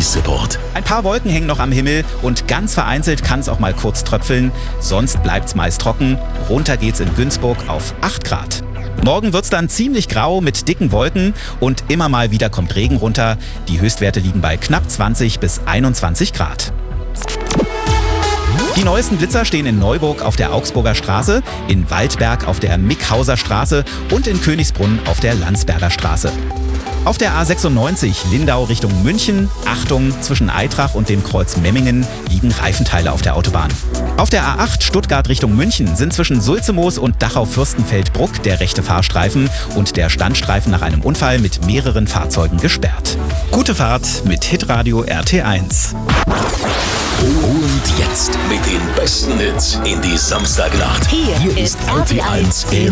Verkehrsservice-Report. Ein paar Wolken hängen noch am Himmel und ganz vereinzelt kann es auch mal kurz tröpfeln. Sonst bleibt's meist trocken. Runter geht's in Günzburg auf 8 Grad. Morgen wird's dann ziemlich grau mit dicken Wolken und immer mal wieder kommt Regen runter. Die Höchstwerte liegen bei knapp 20 bis 21 Grad. Die neuesten Blitzer stehen in Neuburg auf der Augsburger Straße, in Waldberg auf der Mickhauser Straße und in Königsbrunn auf der Landsberger Straße. Auf der A96 Lindau Richtung München, Achtung, zwischen Eitrach und dem Kreuz Memmingen liegen Reifenteile auf der Autobahn. Auf der A8 Stuttgart Richtung München sind zwischen Sulzemoos und Dachau-Fürstenfeldbruck der rechte Fahrstreifen und der Standstreifen nach einem Unfall mit mehreren Fahrzeugen gesperrt. Gute Fahrt mit Hitradio RT1. Und jetzt mit den besten Hits in die Samstagnacht. Hier ist RT1